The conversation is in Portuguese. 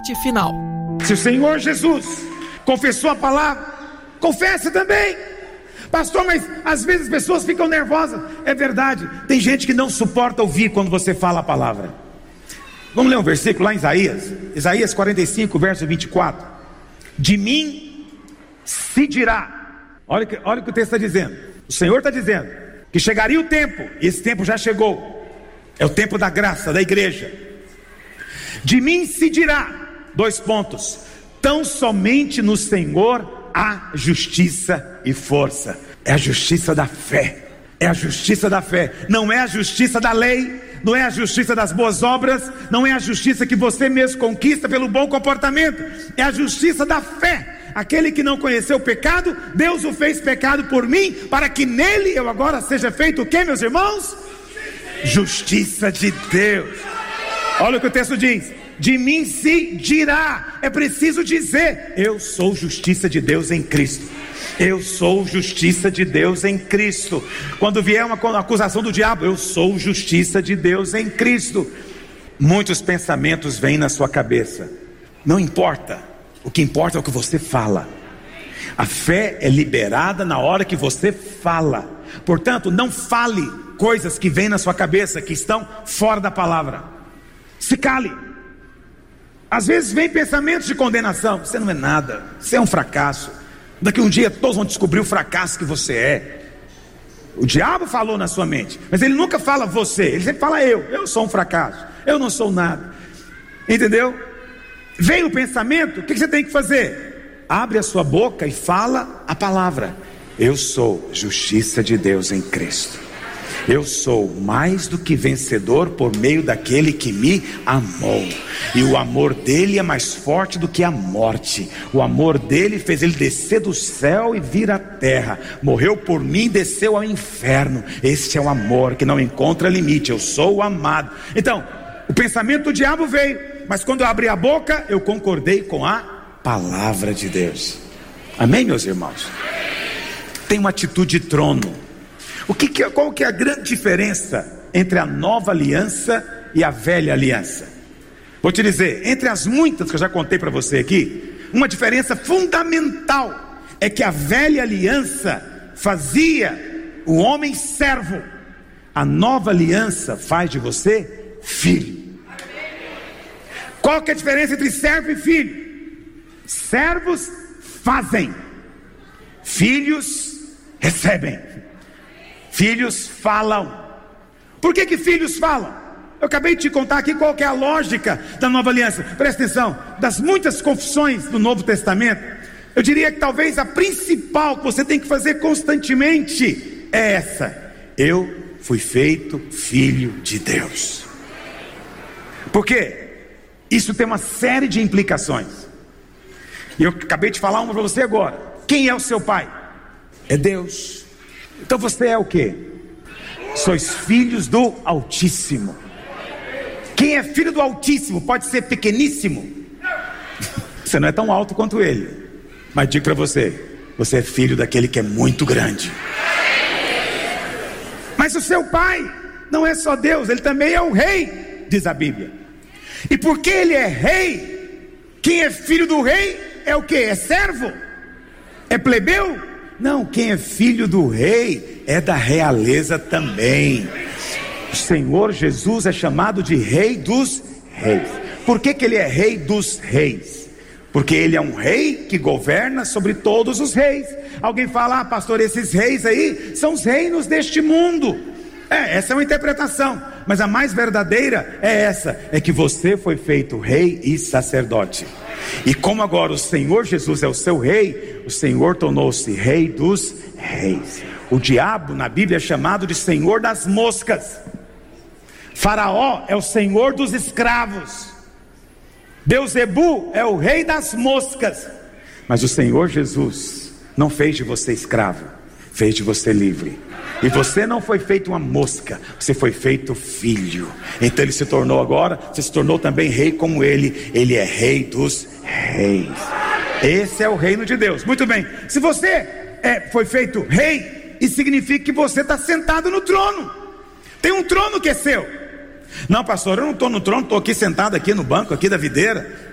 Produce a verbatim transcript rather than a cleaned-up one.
parte final. Se o Senhor Jesus confessou a palavra, confesse também. Pastor, mas às vezes as pessoas ficam nervosas. É verdade, tem gente que não suporta ouvir quando você fala a palavra. Vamos ler um versículo lá em Isaías, Isaías quarenta e cinco, verso vinte e quatro. De mim se dirá. Olha, olha o que o texto está dizendo. O Senhor está dizendo que chegaria o tempo, e esse tempo já chegou. É o tempo da graça, da igreja. De mim se dirá, dois pontos, tão somente no Senhor há justiça e força. É a justiça da fé. É a justiça da fé. Não é a justiça da lei, não é a justiça das boas obras, não é a justiça que você mesmo conquista pelo bom comportamento. É a justiça da fé. Aquele que não conheceu o pecado, Deus o fez pecado por mim, para que nele eu agora seja feito o que, meus irmãos? Justiça de Deus. Olha o que o texto diz: de mim se dirá. É preciso dizer: eu sou justiça de Deus em Cristo. Eu sou justiça de Deus em Cristo. Quando vier uma acusação do diabo, eu sou justiça de Deus em Cristo. Muitos pensamentos vêm na sua cabeça. Não importa, o que importa é o que você fala. A fé é liberada na hora que você fala. Portanto, não fale coisas que vêm na sua cabeça, que estão fora da palavra. Se cale. Às vezes vem pensamentos de condenação. Você não é nada, você é um fracasso. Daqui um dia todos vão descobrir o fracasso que você é. O diabo falou na sua mente, mas ele nunca fala você, ele sempre fala eu. Eu sou um fracasso, eu não sou nada. Entendeu? Veio o pensamento, o que você tem que fazer? Abre a sua boca e fala a palavra: eu sou justiça de Deus em Cristo. Eu sou mais do que vencedor por meio daquele que me amou. E o amor dele é mais forte do que a morte. O amor dele fez ele descer do céu e vir à terra. Morreu por mim e desceu ao inferno. Este é o amor que não encontra limite. Eu sou o amado. Então, o pensamento do diabo veio, mas quando eu abri a boca, eu concordei com a palavra de Deus. Amém, meus irmãos? Tem uma atitude de trono. O que que, qual que é a grande diferença entre a nova aliança e a velha aliança? Vou te dizer, entre as muitas que eu já contei para você aqui, uma diferença fundamental é que a velha aliança fazia o homem servo. A nova aliança faz de você filho. Qual que é a diferença entre servo e filho? Servos fazem, filhos recebem. Filhos falam. Por que que filhos falam? Eu acabei de te contar aqui qual que é a lógica da nova aliança. Presta atenção, das muitas confissões do Novo Testamento, eu diria que talvez a principal que você tem que fazer constantemente é essa: eu fui feito filho de Deus. Por quê? Isso tem uma série de implicações. E eu acabei de falar uma para você agora. Quem é o seu pai? É Deus. Então você é o quê? Sois filhos do Altíssimo. Quem é filho do Altíssimo pode ser pequeníssimo. Você não é tão alto quanto ele, mas digo para você, você é filho daquele que é muito grande. Mas o seu pai não é só Deus, ele também é o rei, diz a Bíblia. E porque ele é rei, quem é filho do rei é o quê? É servo? É plebeu? Não, quem é filho do rei é da realeza também. O Senhor Jesus é chamado de Rei dos Reis. Por que que ele é Rei dos Reis? Porque ele é um rei que governa sobre todos os reis. Alguém fala: ah, pastor, esses reis aí são os reinos deste mundo. É, essa é uma interpretação, mas a mais verdadeira é essa: é que você foi feito rei e sacerdote. E como agora o Senhor Jesus é o seu rei, o Senhor tornou-se Rei dos Reis. O diabo na Bíblia é chamado de Senhor das moscas. Faraó é o Senhor dos escravos. Beuzebu é o rei das moscas. Mas o Senhor Jesus não fez de você escravo, fez de você livre. E você não foi feito uma mosca, você foi feito filho. Então ele se tornou agora, você se tornou também rei como ele. Ele é Rei dos Reis. Esse é o reino de Deus. Muito bem, se você é, foi feito rei, isso significa que você está sentado no trono. Tem um trono que é seu. Não, pastor, eu não estou no trono, estou aqui sentado aqui no banco aqui da videira.